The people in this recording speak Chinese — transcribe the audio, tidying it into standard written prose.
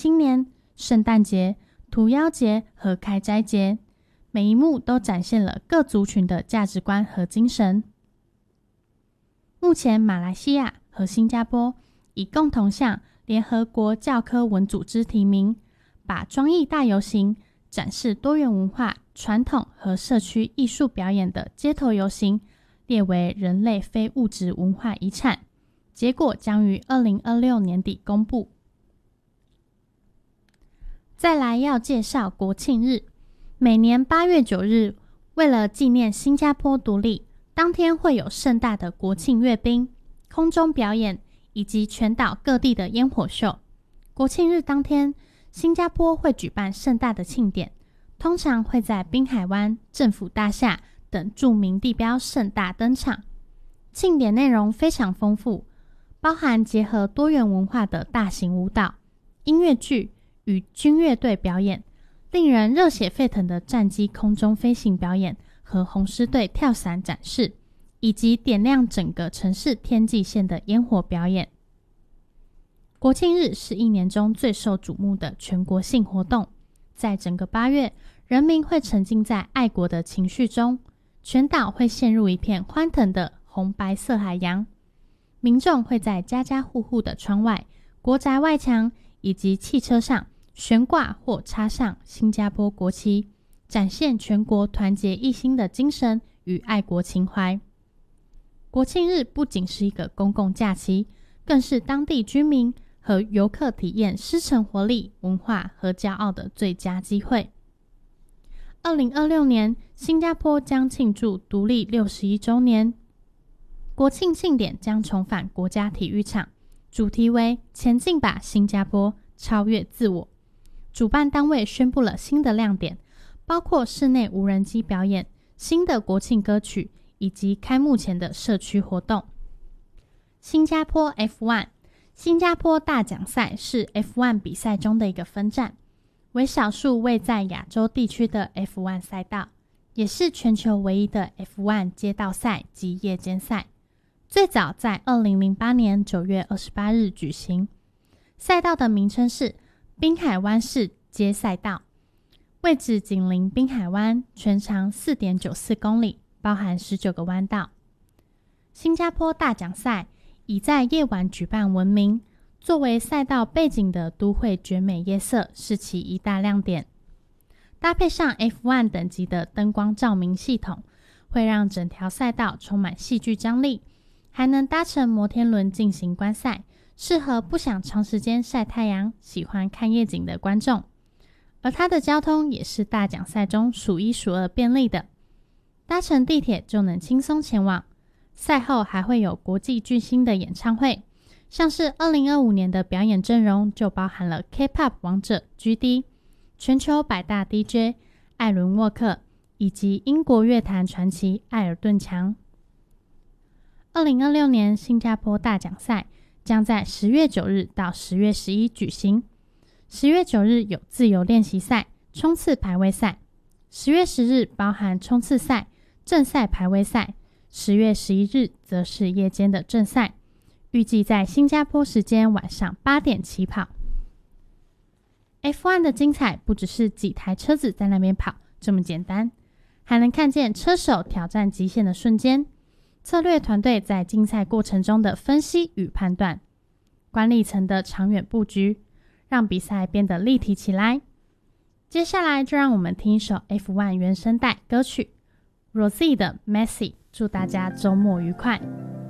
新年、圣诞节、屠妖节和开斋节，每一幕都展现了各族群的价值观和精神。目前马来西亚和新加坡已共同向联合国教科文组织提名，把庄艺大游行展示多元文化、传统和社区艺术表演的街头游行列为人类非物质文化遗产，结果将于2026年底公布。再来要介绍国庆日，每年8月9日，为了纪念新加坡独立，当天会有盛大的国庆阅兵、空中表演以及全岛各地的烟火秀。国庆日当天，新加坡会举办盛大的庆典，通常会在滨海湾、政府大厦等著名地标盛大登场。庆典内容非常丰富，包含结合多元文化的大型舞蹈、音乐剧与军乐队表演，令人热血沸腾的战机空中飞行表演和红狮队跳伞展示，以及点亮整个城市天际线的烟火表演。国庆日是一年中最受瞩目的全国性活动，在整个8月，人民会沉浸在爱国的情绪中，全岛会陷入一片欢腾的红白色海洋。民众会在家家户户的窗外、国宅外墙以及汽车上悬挂或插上新加坡国旗，展现全国团结一心的精神与爱国情怀。国庆日不仅是一个公共假期，更是当地居民和游客体验狮城活力、文化和骄傲的最佳机会。2026年，新加坡将庆祝独立61周年，国庆庆典将重返国家体育场，主题为前进吧新加坡，超越自我。主办单位宣布了新的亮点，包括室内无人机表演、新的国庆歌曲以及开幕前的社区活动。新加坡 F1 新加坡大奖赛是 F1 比赛中的一个分站，为少数位在亚洲地区的 F1 赛道，也是全球唯一的 F1 街道赛及夜间赛。最早在2008年9月28日举行。赛道的名称是滨海湾市街赛道，位置紧邻滨海湾，全长 4.94 公里，包含19个弯道。新加坡大奖赛以在夜晚举办闻名，作为赛道背景的都会绝美夜色是其一大亮点。搭配上 F1 等级的灯光照明系统，会让整条赛道充满戏剧张力，还能搭乘摩天轮进行观赛，适合不想长时间晒太阳、喜欢看夜景的观众。而它的交通也是大奖赛中数一数二便利的，搭乘地铁就能轻松前往。赛后还会有国际巨星的演唱会，像是2025年的表演阵容就包含了 K-POP 王者 GD、 全球百大 DJ 艾伦沃克以及英国乐坛传奇艾尔顿强。2026年新加坡大奖赛将在10月9日到10月11举行。10月9日有自由练习赛、冲刺排位赛，10月10日包含冲刺赛、正赛排位赛，10月11日则是夜间的正赛，预计在新加坡时间晚上8点起跑。F1 的精彩不只是几台车子在那边跑这么简单，还能看见车手挑战极限的瞬间，策略团队在竞赛过程中的分析与判断，管理层的长远布局，让比赛变得立体起来。接下来就让我们听一首 F1 原声带歌曲 Rosie 的 Messy， 祝大家周末愉快。